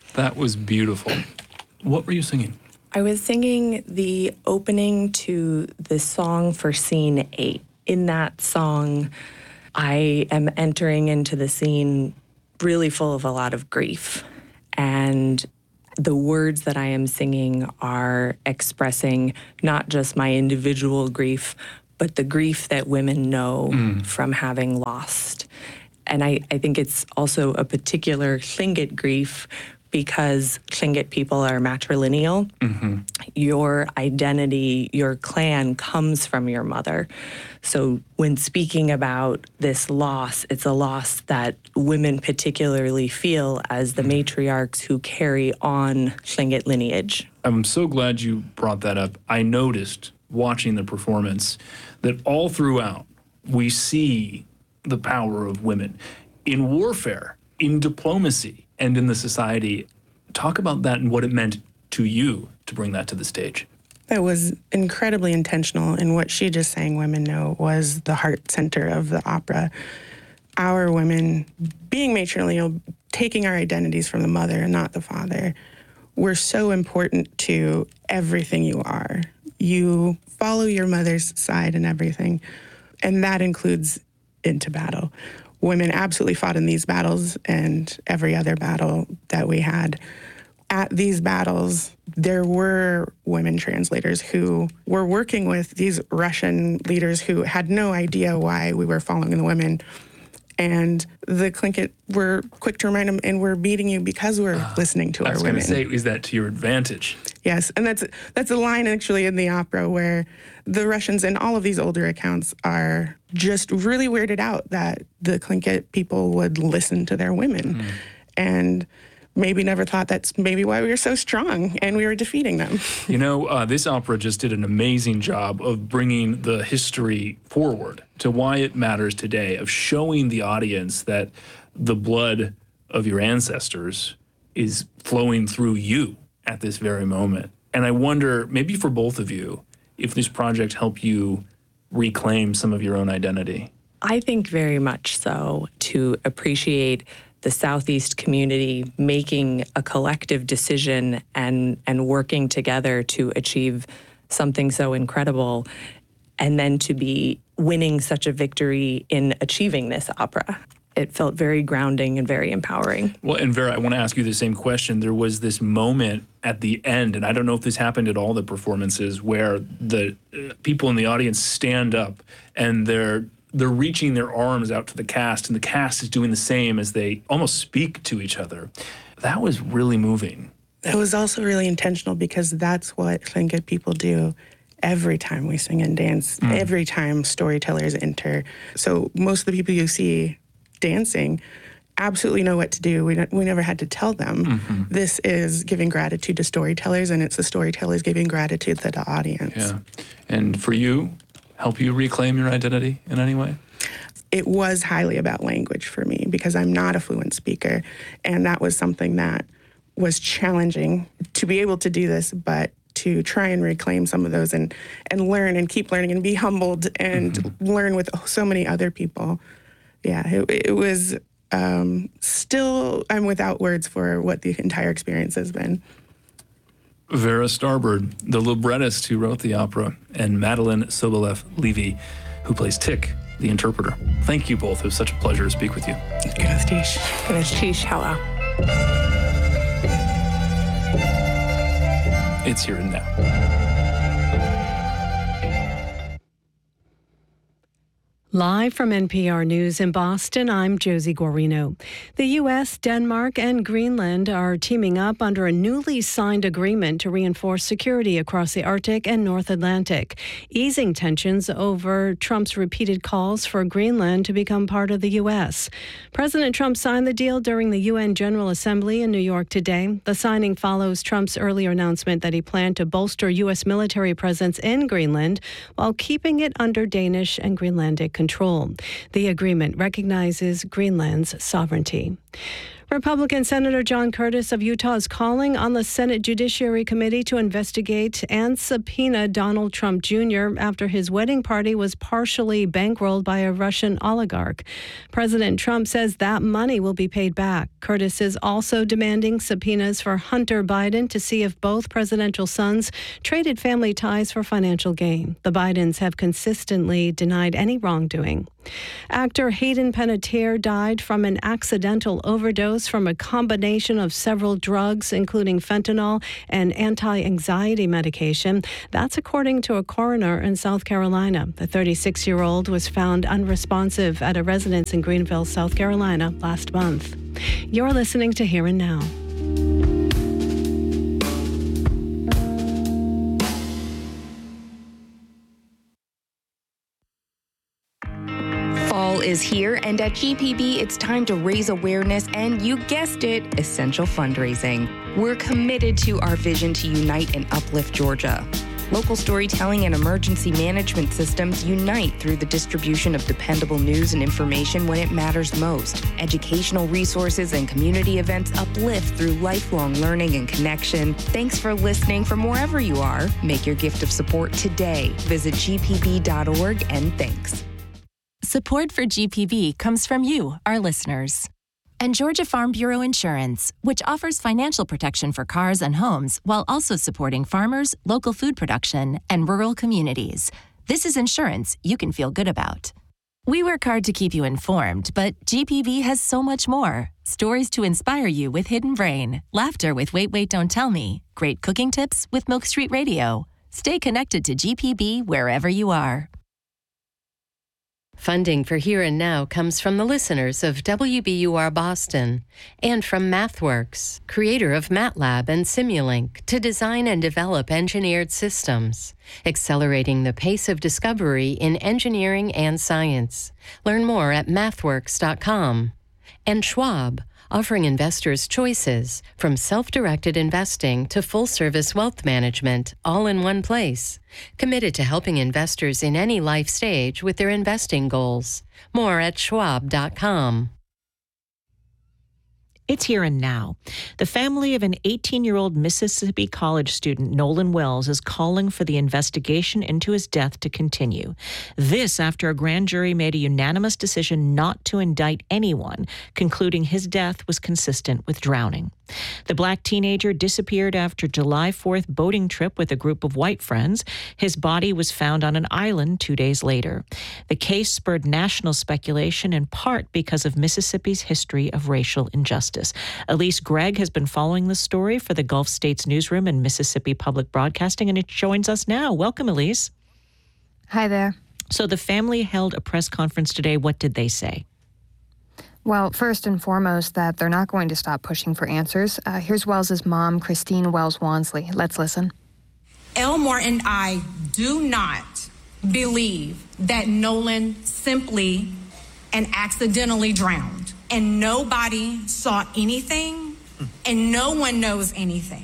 That was beautiful. What were you singing? I was singing the opening to the song for Scene 8. In that song, I am entering into the scene really full of a lot of grief. And the words that I am singing are expressing not just my individual grief, but the grief that women know from having lost. And I think it's also a particular Tlingit grief because Tlingit people are matrilineal. Your identity, your clan comes from your mother. So when speaking about this loss, it's a loss that women particularly feel as the matriarchs who carry on Tlingit lineage. I'm so glad you brought that up. I noticed watching the performance that all throughout we see the power of women in warfare, in diplomacy, and in the society. Talk about that and what it meant to you to bring that to the stage. That was incredibly intentional, and what she just sang, Women Know, was the heart center of the opera. Our women, being matrilineal, taking our identities from the mother and not the father, were so important to everything you are. You follow your mother's side in everything, and that includes into battle. Women absolutely fought in these battles and every other battle that we had. At these battles, there were women translators who were working with these Russian leaders who had no idea why we were following the women. And the Tlingit were quick to remind them, and we're beating you because we're listening to our women. I was going to say, is that to your advantage? Yes, and that's a line actually in the opera where the Russians in all of these older accounts are just really weirded out that the Tlingit people would listen to their women. And maybe never thought that's maybe why we were so strong and we were defeating them. You know, this opera just did an amazing job of bringing the history forward to why it matters today, of showing the audience that the blood of your ancestors is flowing through you at this very moment. And I wonder, maybe for both of you, if this project helped you reclaim some of your own identity. I think very much so, to appreciate the Southeast community making a collective decision and working together to achieve something so incredible, and then to be winning such a victory in achieving this opera. It felt very grounding and very empowering. Well, and Vera, I want to ask you the same question. There was this moment at the end, and I don't know if this happened at all the performances, where the people in the audience stand up and they're reaching their arms out to the cast, and the cast is doing the same as they almost speak to each other. That was really moving. It was also really intentional because that's what Tlingit people do every time we sing and dance, every time storytellers enter. So most of the people you see dancing absolutely know what to do. We never had to tell them. This is giving gratitude to storytellers, and it's the storytellers giving gratitude to the audience. Yeah. And for you, help you reclaim your identity in any way? It was highly about language for me because I'm not a fluent speaker, and that was something that was challenging to be able to do this, but to try and reclaim some of those and learn and keep learning and be humbled and learn with so many other people. Yeah, it was still, I'm without words for what the entire experience has been. Vera Starbird, the librettist who wrote the opera, and Madeline Sobolev-Levy, who plays Tick, the interpreter. Thank you both. It was such a pleasure to speak with you. Gracias. Hello. It's Here and Now. Live from NPR News in Boston, I'm Josie Guarino. The U.S., Denmark, and Greenland are teaming up under a newly signed agreement to reinforce security across the Arctic and North Atlantic, easing tensions over Trump's repeated calls for Greenland to become part of the U.S. President Trump signed the deal during the UN General Assembly in New York today. The signing follows Trump's earlier announcement that he planned to bolster U.S. military presence in Greenland while keeping it under Danish and Greenlandic control. The agreement recognizes Greenland's sovereignty. Republican Senator John Curtis of Utah is calling on the Senate Judiciary Committee to investigate and subpoena Donald Trump Jr. after his wedding party was partially bankrolled by a Russian oligarch. President Trump says that money will be paid back. Curtis is also demanding subpoenas for Hunter Biden to see if both presidential sons traded family ties for financial gain. The Bidens have consistently denied any wrongdoing. Actor Hayden Panettiere died from an accidental overdose from a combination of several drugs, including fentanyl and anti-anxiety medication. That's according to a coroner in South Carolina. The 36-year-old was found unresponsive at a residence in Greenville, South Carolina, last month. You're listening to Here and Now. Fall is here, and at GPB, it's time to raise awareness and, you guessed it, essential fundraising. We're committed to our vision to unite and uplift Georgia. Local storytelling and emergency management systems unite through the distribution of dependable news and information when it matters most. Educational resources and community events uplift through lifelong learning and connection. Thanks for listening from wherever you are. Make your gift of support today. Visit gpb.org, and thanks. Support for GPB comes from you, our listeners. And Georgia Farm Bureau Insurance, which offers financial protection for cars and homes while also supporting farmers, local food production, and rural communities. This is insurance you can feel good about. We work hard to keep you informed, but GPB has so much more. Stories to inspire you with Hidden Brain, laughter with Wait, Wait, Don't Tell Me, great cooking tips with Milk Street Radio. Stay connected to GPB wherever you are. Funding for Here and Now comes from the listeners of WBUR Boston and from MathWorks, creator of MATLAB and Simulink, to design and develop engineered systems, accelerating the pace of discovery in engineering and science. Learn more at mathworks.com. And Schwab, offering investors choices from self-directed investing to full-service wealth management, all in one place. Committed to helping investors in any life stage with their investing goals. More at schwab.com. It's Here and Now. The family of an 18-year-old Mississippi college student, Nolan Wells, is calling for the investigation into his death to continue. This after a grand jury made a unanimous decision not to indict anyone, concluding his death was consistent with drowning. The black teenager disappeared after July 4th boating trip with a group of white friends. His body was found on an island 2 days later. The case spurred national speculation in part because of Mississippi's history of racial injustice. Elise Gregg has been following the story for the Gulf States Newsroom and Mississippi Public Broadcasting, and it joins us now. Welcome, Elise. Hi there. So the family held a press conference today. What did they say? Well, first and foremost, that they're not going to stop pushing for answers. Here's Wells's mom, Christine Wells Wansley. Let's listen. Elmore and I do not believe that Nolan simply and accidentally drowned. And nobody saw anything, and no one knows anything.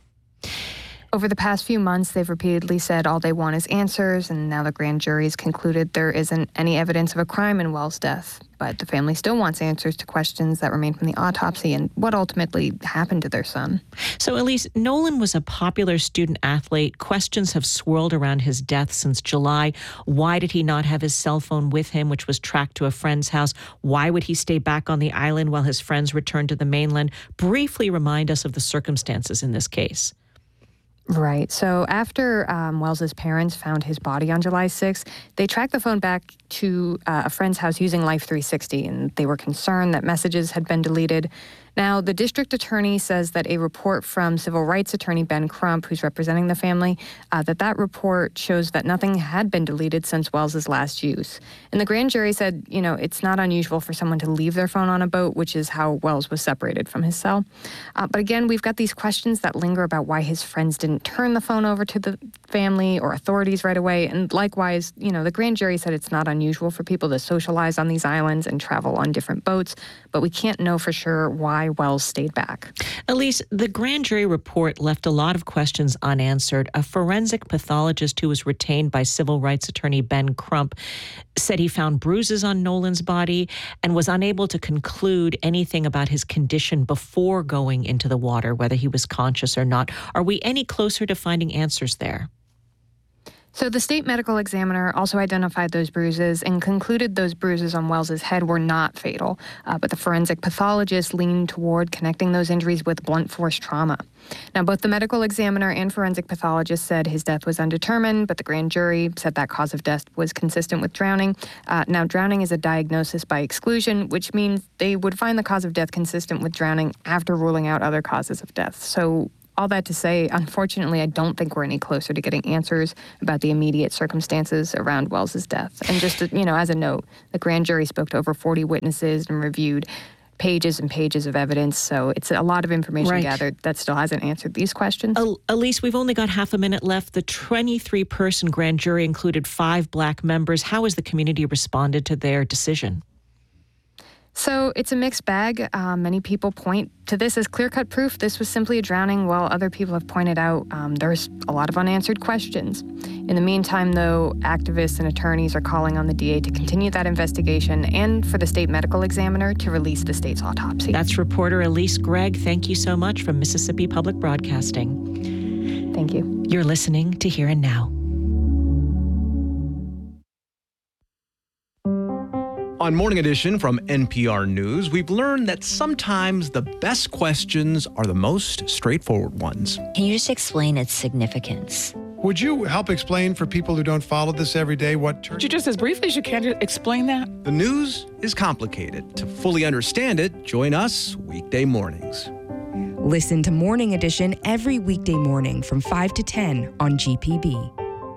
Over the past few months, they've repeatedly said all they want is answers, and now the grand jury's concluded there isn't any evidence of a crime in Wells' death. But the family still wants answers to questions that remain from the autopsy and what ultimately happened to their son. So, Elise, Nolan was a popular student athlete. Questions have swirled around his death since July. Why did he not have his cell phone with him, which was tracked to a friend's house? Why would he stay back on the island while his friends returned to the mainland? Briefly remind us of the circumstances in this case. Right. So after Wells's parents found his body on July 6th, they tracked the phone back to a friend's house using Life 360, and they were concerned that messages had been deleted. Now, the district attorney says that a report from civil rights attorney Ben Crump, who's representing the family, that report shows that nothing had been deleted since Wells's last use. And the grand jury said, it's not unusual for someone to leave their phone on a boat, which is how Wells was separated from his cell. But again, we've got these questions that linger about why his friends didn't turn the phone over to the family or authorities right away. And likewise, the grand jury said it's not unusual for people to socialize on these islands and travel on different boats, but we can't know for sure why why Wells stayed back. Elise, the grand jury report left a lot of questions unanswered. A forensic pathologist who was retained by civil rights attorney Ben Crump said he found bruises on Nolan's body and was unable to conclude anything about his condition before going into the water, whether he was conscious or not. Are we any closer to finding answers there? So the state medical examiner also identified those bruises and concluded those bruises on Wells's head were not fatal. But the forensic pathologist leaned toward connecting those injuries with blunt force trauma. Now, both the medical examiner and forensic pathologist said his death was undetermined, but the grand jury said that cause of death was consistent with drowning. Now, drowning is a diagnosis by exclusion, which means they would find the cause of death consistent with drowning after ruling out other causes of death. So all that to say, unfortunately, I don't think we're any closer to getting answers about the immediate circumstances around Wells's death. And just, as a note, the grand jury spoke to over 40 witnesses and reviewed pages and pages of evidence. So it's a lot of information gathered that still hasn't answered these questions. Elise, we've only got half a minute left. The 23-person grand jury included 5 Black members. How has the community responded to their decision? So it's a mixed bag. Many people point to this as clear-cut proof this was simply a drowning, while other people have pointed out there's a lot of unanswered questions. In the meantime, though, activists and attorneys are calling on the DA to continue that investigation and for the state medical examiner to release the state's autopsy. That's reporter Elise Gregg. Thank you so much from Mississippi Public Broadcasting. Thank you. You're listening to Here and Now. On Morning Edition from NPR News, we've learned that sometimes the best questions are the most straightforward ones. Can you just explain its significance? Would you help explain for people who don't follow this every day what... Would you just as briefly as you can explain that? The news is complicated. To fully understand it, join us weekday mornings. Listen to Morning Edition every weekday morning from 5 to 10 on GPB.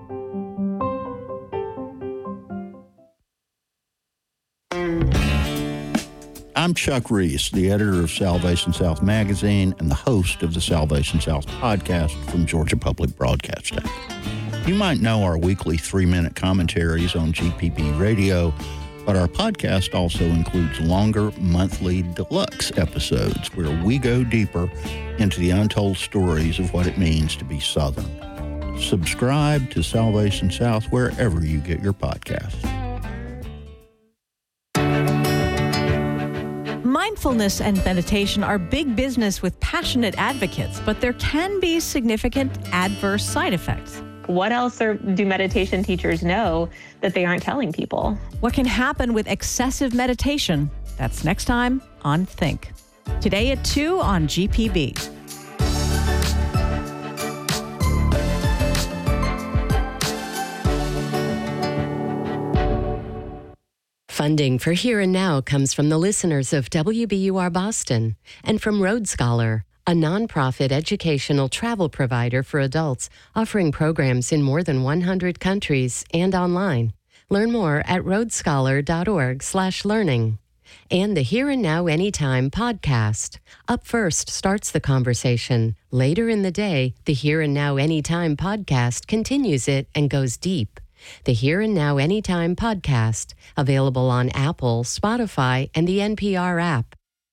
I'm Chuck Reese, the editor of Salvation South magazine and the host of the Salvation South podcast from Georgia Public Broadcasting. You might know our weekly 3-minute commentaries on GPB Radio, but our podcast also includes longer monthly deluxe episodes where we go deeper into the untold stories of what it means to be Southern. Subscribe to Salvation South wherever you get your podcasts. Mindfulness and meditation are big business with passionate advocates, but there can be significant adverse side effects. What else do meditation teachers know that they aren't telling people? What can happen with excessive meditation? That's next time on Think. Today at 2 on GPB. Funding for Here and Now comes from the listeners of WBUR Boston and from Road Scholar, a nonprofit educational travel provider for adults offering programs in more than 100 countries and online. Learn more at roadscholar.org/learning. And the Here and Now Anytime podcast. Up First starts the conversation. Later in the day, the Here and Now Anytime podcast continues it and goes deep. The Here and Now Anytime podcast, available on Apple, Spotify, and the NPR app.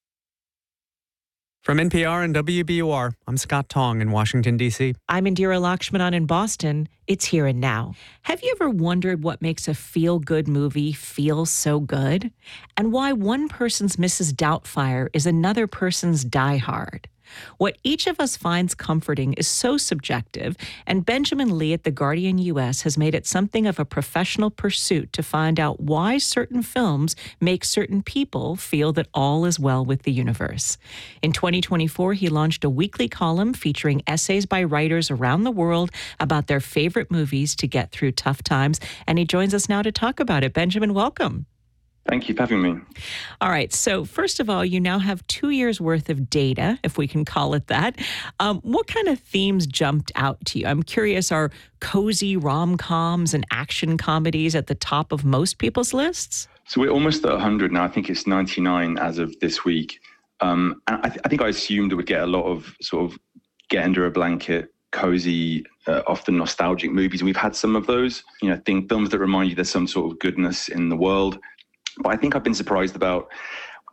From NPR and WBUR, I'm Scott Tong in Washington, D.C. I'm Indira Lakshmanan in Boston. It's Here and Now. Have you ever wondered what makes a feel-good movie feel so good? And why one person's Mrs. Doubtfire is another person's Die Hard? What each of us finds comforting is so subjective, and Benjamin Lee at The Guardian U.S. has made it something of a professional pursuit to find out why certain films make certain people feel that all is well with the universe. In 2024, he launched a weekly column featuring essays by writers around the world about their favorite movies to get through tough times, and he joins us now to talk about it. Benjamin, welcome. Thank you for having me. All right. So first of all, you now have 2 years worth of data, if we can call it that. What kind of themes jumped out to you? I'm curious, are cozy rom-coms and action comedies at the top of most people's lists? So we're almost at 100 now. I think it's 99 as of this week. And I think I assumed it would get a lot of sort of get under a blanket, cozy, often nostalgic movies. And we've had some of those, films that remind you there's some sort of goodness in the world. But I think I've been surprised about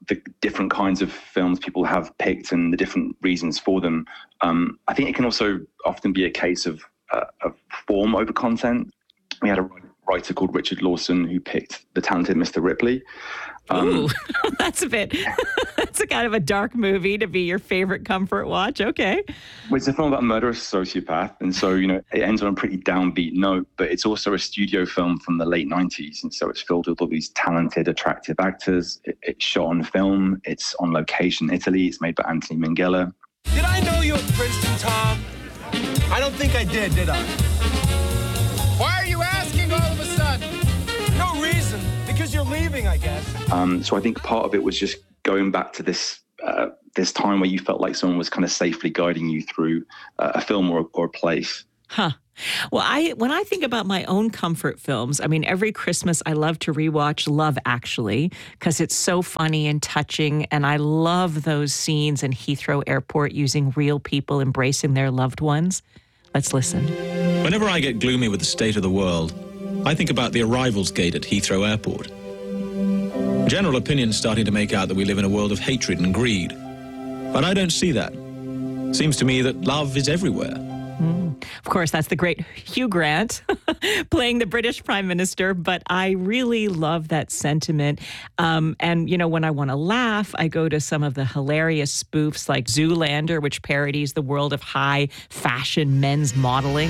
the different kinds of films people have picked and the different reasons for them. I think it can also often be a case of form over content. We had a writer called Richard Lawson who picked The Talented Mr. Ripley. Ooh, that's a kind of a dark movie to be your favorite comfort watch. Okay. Well, it's a film about a murderous sociopath. And so, it ends on a pretty downbeat note, but it's also a studio film from the late 90s. And so it's filled with all these talented, attractive actors. It's shot on film. It's on location in Italy. It's made by Anthony Minghella. Did I know you at Princeton, Tom? I don't think I did I? Why are you asking all of a sudden? No reason. Because you're leaving, I guess. So I think part of it was just going back to this time where you felt like someone was kind of safely guiding you through a film or a place. Huh. Well, when I think about my own comfort films, I mean, every Christmas I love to rewatch Love Actually because it's so funny and touching, and I love those scenes in Heathrow Airport using real people embracing their loved ones. Let's listen. Whenever I get gloomy with the state of the world, I think about the arrivals gate at Heathrow Airport. General opinion's starting to make out that we live in a world of hatred and greed. But I don't see that. Seems to me that love is everywhere. Of course, that's the great Hugh Grant playing the British Prime Minister, but I really love that sentiment. And, when I want to laugh, I go to some of the hilarious spoofs like Zoolander, which parodies the world of high fashion men's modeling.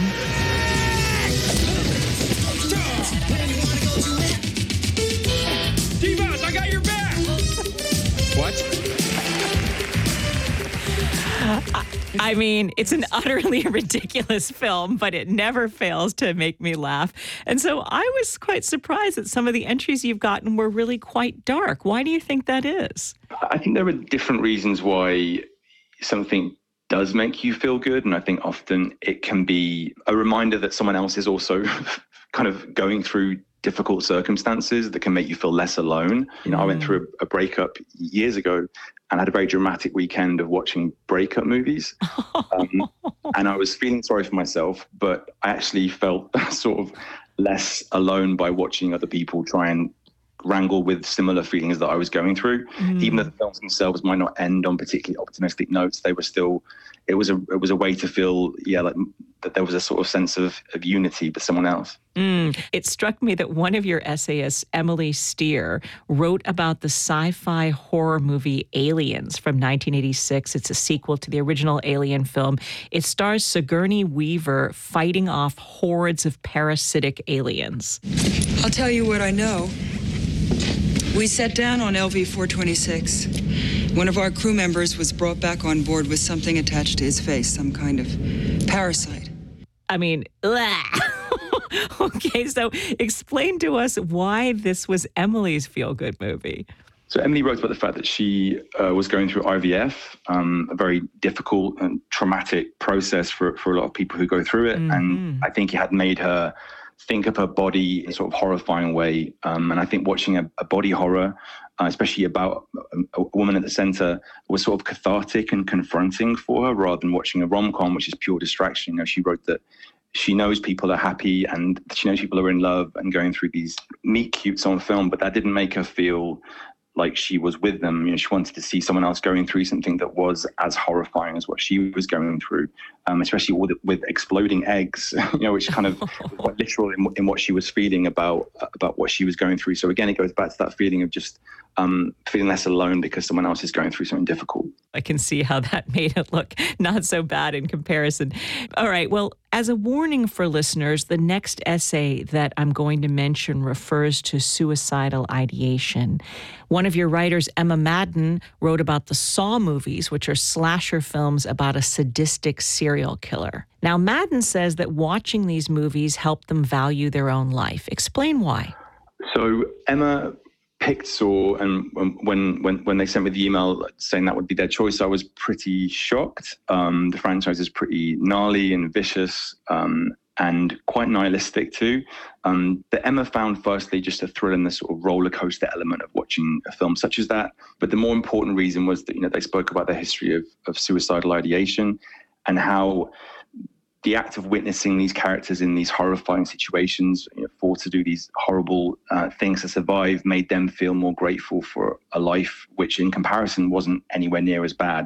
T-Boss, I got your back! What? I mean, it's an utterly ridiculous film, but it never fails to make me laugh. And so I was quite surprised that some of the entries you've gotten were really quite dark. Why do you think that is? I think there are different reasons why something does make you feel good. And I think often it can be a reminder that someone else is also kind of going through difficult circumstances that can make you feel less alone. I went through a breakup years ago and had a very dramatic weekend of watching breakup movies. And I was feeling sorry for myself, but I actually felt sort of less alone by watching other people try and wrangle with similar feelings that I was going through. Even though the films themselves might not end on particularly optimistic notes, they were still, it was a way to feel, like that there was a sort of sense of unity with someone else. It struck me that one of your essayists, Emily Steer, wrote about the sci-fi horror movie Aliens from 1986. It's a sequel to the original Alien film. It stars Sigourney Weaver fighting off hordes of parasitic aliens. I'll tell you what I know. We sat down on LV-426. One of our crew members was brought back on board with something attached to his face, some kind of parasite. I mean, okay, so explain to us why this was Emily's feel-good movie. So Emily wrote about the fact that she was going through IVF, a very difficult and traumatic process for a lot of people who go through it. And I think it had made her think of her body in a sort of horrifying way. And I think watching a body horror, especially about a woman at the center, was sort of cathartic and confronting for her rather than watching a rom-com, which is pure distraction. She wrote that she knows people are happy and she knows people are in love and going through these meet cutes on film, but that didn't make her feel like she was with them. She wanted to see someone else going through something that was as horrifying as what she was going through, especially with exploding eggs, which kind of quite literal in what she was feeling about what she was going through. So again, it goes back to that feeling of just feeling less alone because someone else is going through something difficult. I can see how that made it look not so bad in comparison. All right, well, as a warning for listeners, the next essay that I'm going to mention refers to suicidal ideation. One of your writers, Emma Madden, wrote about the Saw movies, which are slasher films about a sadistic serial killer. Now, Madden says that watching these movies helped them value their own life. Explain why. So Emma picked Saw, and when they sent me the email saying that would be their choice, I was pretty shocked. The franchise is pretty gnarly and vicious, and quite nihilistic too. But Emma found firstly just a thrill in the sort of roller coaster element of watching a film such as that. But the more important reason was that they spoke about the history of suicidal ideation and how the act of witnessing these characters in these horrifying situations, forced to do these horrible things to survive, made them feel more grateful for a life which in comparison wasn't anywhere near as bad.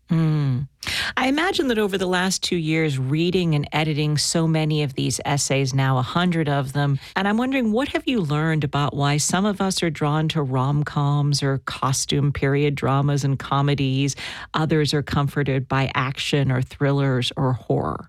I imagine that over the last 2 years, reading and editing so many of these essays, now 100 of them, and I'm wondering, what have you learned about why some of us are drawn to rom-coms or costume period dramas and comedies, others are comforted by action or thrillers or horror?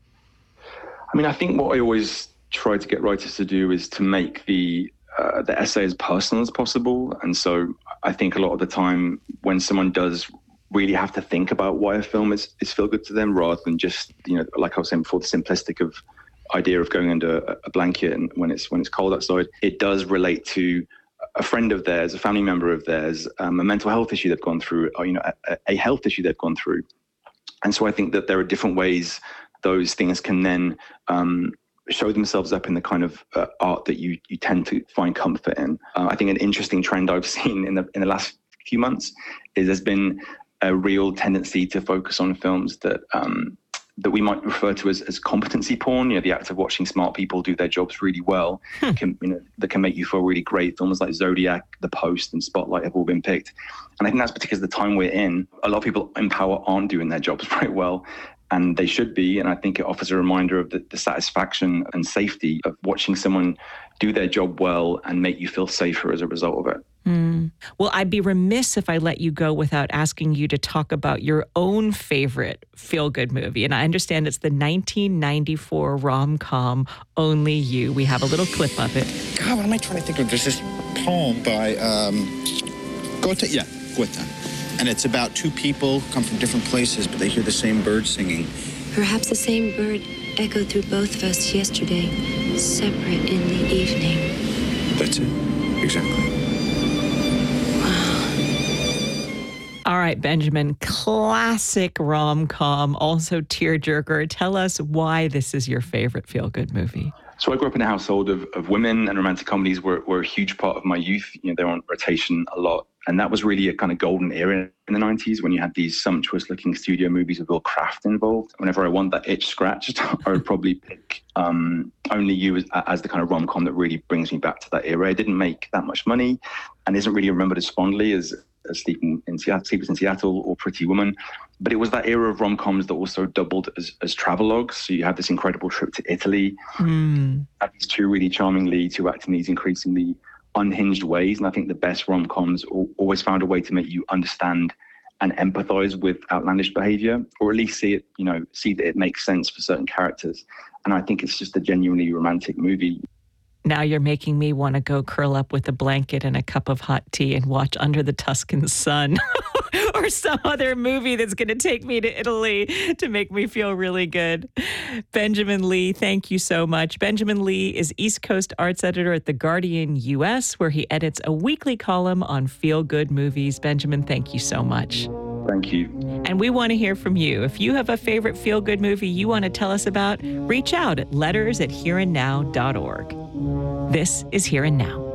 I mean, I think what I always try to get writers to do is to make the essay as personal as possible. And so I think a lot of the time when someone does really have to think about why a film is feel good to them, rather than just, like I was saying before, the simplistic of idea of going under a blanket and when it's cold outside, it does relate to a friend of theirs, a family member of theirs, a mental health issue they've gone through, or, a health issue they've gone through. And so I think that there are different ways those things can then show themselves up in the kind of art that you tend to find comfort in. I think an interesting trend I've seen in the last few months is there's been a real tendency to focus on films that we might refer to as competency porn. The act of watching smart people do their jobs really well that can make you feel really great. Films like Zodiac, The Post, and Spotlight have all been picked. And I think that's because the time we're in, a lot of people in power aren't doing their jobs very well, and they should be. And I think it offers a reminder of the satisfaction and safety of watching someone do their job well and make you feel safer as a result of it. Well, I'd be remiss if I let you go without asking you to talk about your own favorite feel-good movie. And I understand it's the 1994 rom-com Only You. We have a little clip of it. God, what am I trying to think of? There's this poem by Goethe. Yeah, Goethe. And it's about two people come from different places, but they hear the same bird singing. Perhaps the same bird echoed through both of us yesterday, separate in the evening. That's it. Exactly. All right, Benjamin, classic rom-com, also tearjerker. Tell us why this is your favorite feel-good movie. So I grew up in a household of women, and romantic comedies were a huge part of my youth. They were on rotation a lot. And that was really a kind of golden era in the 90s when you had these sumptuous-looking studio movies with real craft involved. Whenever I want that itch scratched, I would probably pick Only You as the kind of rom-com that really brings me back to that era. It didn't make that much money and isn't really remembered as fondly as Sleepless in Seattle or Pretty Woman. But it was that era of rom-coms that also doubled as travelogues. So you had this incredible trip to Italy, had these two really charming leads who act in these increasingly unhinged ways. And I think the best rom-coms always found a way to make you understand and empathize with outlandish behavior, or at least see that it makes sense for certain characters. And I think it's just a genuinely romantic movie. Now you're making me want to go curl up with a blanket and a cup of hot tea and watch Under the Tuscan Sun or some other movie that's going to take me to Italy to make me feel really good. Benjamin Lee, thank you so much. Benjamin Lee is East Coast arts editor at The Guardian US, where he edits a weekly column on feel-good movies. Benjamin, thank you so much. Thank you. And we want to hear from you. If you have a favorite feel-good movie you want to tell us about, reach out at letters@hereandnow.org. This is Here and Now.